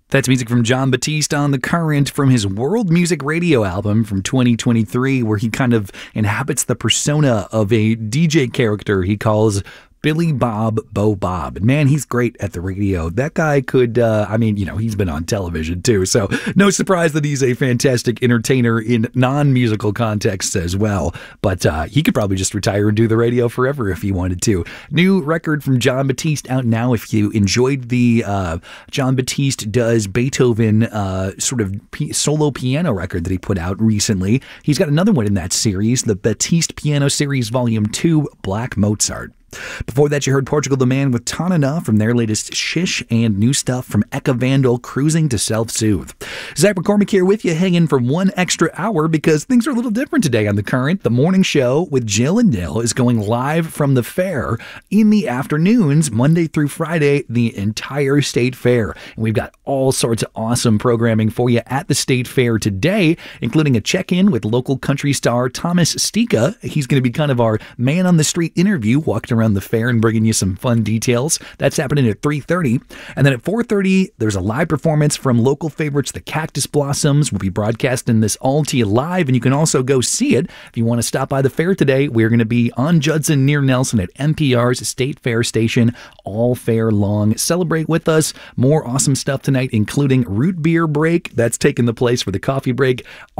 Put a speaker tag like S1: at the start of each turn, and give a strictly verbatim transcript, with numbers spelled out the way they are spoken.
S1: That's music from Jon Batiste on The Current from his World Music Radio album from twenty twenty-three, where he kind of inhabits the persona of a D J character he calls Billy Bob Bo Bob. Man, he's great at the radio. That guy could, uh, I mean, you know, he's been on television too, so no surprise that he's a fantastic entertainer in non-musical contexts as well. But uh, he could probably just retire and do the radio forever if he wanted to. New record from Jon Batiste out now. If you enjoyed the uh, Jon Batiste Does Beethoven uh, sort of p- solo piano record that he put out recently, he's got another one in that series, the Batiste Piano Series Volume two, Black Mozart. Before that, you heard Portugal the Man with Tanana from their latest Shish, and new stuff from Eka Vandal, Cruising to Self-Soothe. Zach McCormick here with you, hanging for one extra hour because things are a little different today on The Current. The morning show with Jill and Nil is going live from the fair in the afternoons, Monday through Friday, the entire state fair. And we've got all sorts of awesome programming for you at the state fair today, including a check-in with local country star Thomas Stika. He's going to be kind of our man-on-the-street interview, walking around around the fair and bringing you some fun details. That's happening at three thirty. And then at four thirty, there's a live performance from local favorites, the Cactus Blossoms. We'll be broadcasting this all to you live, and you can also go see it. If you want to stop by the fair today, we're going to be on Judson near Nelson at N P R's State Fair Station all fair long. Celebrate with us. More awesome stuff tonight, including root beer break. That's taking the place for the coffee break.